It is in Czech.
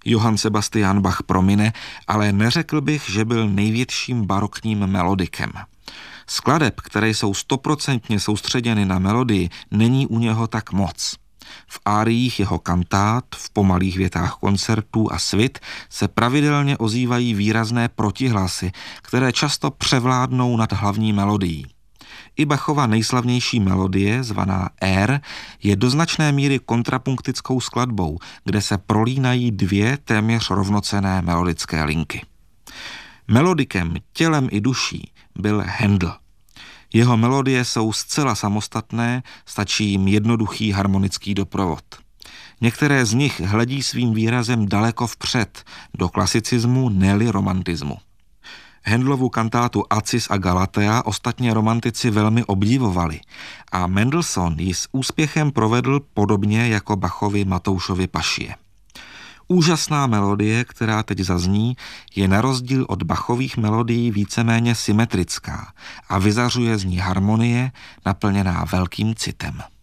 Johann Sebastian Bach promine, ale neřekl bych, že byl největším barokním melodikem. Skladeb, které jsou 100% soustředěny na melodii, není u něho tak moc. V áriích jeho kantát, v pomalých větách koncertů a svit se pravidelně ozývají výrazné protihlasy, které často převládnou nad hlavní melodií. I Bachova nejslavnější melodie, zvaná Air, je do značné míry kontrapunktickou skladbou, kde se prolínají dvě téměř rovnocenné melodické linky. Melodikem, tělem i duší byl Handel. Jeho melodie jsou zcela samostatné, stačí jim jednoduchý harmonický doprovod. Některé z nich hledí svým výrazem daleko vpřed, do klasicismu, ne-li romantismu. Handelovu kantátu Acis a Galatea ostatně romantici velmi obdivovali a Mendelssohn ji s úspěchem provedl podobně jako Bachovi Matoušovi Pašie. Úžasná melodie, která teď zazní, je na rozdíl od Bachových melodií víceméně symetrická a vyzařuje z ní harmonie naplněná velkým citem.